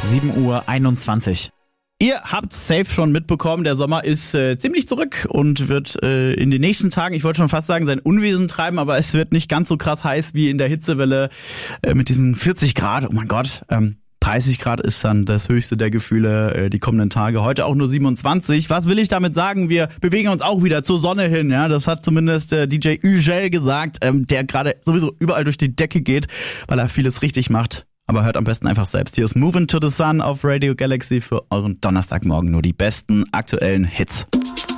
7:21 Uhr. Ihr habt safe schon mitbekommen, der Sommer ist ziemlich zurück und wird in den nächsten Tagen, ich wollte schon fast sagen, sein Unwesen treiben, aber es wird nicht ganz so krass heiß wie in der Hitzewelle mit diesen 40 Grad. Oh mein Gott, 30 Grad ist dann das höchste der Gefühle die kommenden Tage. Heute auch nur 27. Was will ich damit sagen? Wir bewegen uns auch wieder zur Sonne hin. Ja, das hat zumindest DJ Ugel gesagt, der gerade sowieso überall durch die Decke geht, weil er vieles richtig macht. Aber hört am besten einfach selbst. Hier ist Movin' to the Sun auf Radio Galaxy für euren Donnerstagmorgen. Nur die besten aktuellen Hits.